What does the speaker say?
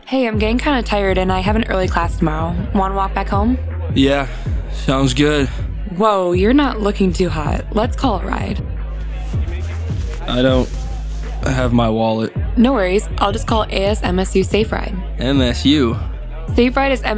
Hey, I'm getting kind of tired and I have an early class tomorrow. Want to walk back home? Yeah, sounds good. Whoa, you're not looking too hot. Let's call a ride. I don't have my wallet. No worries, I'll just call ASMSU Safe Ride. MSU. Safe Ride is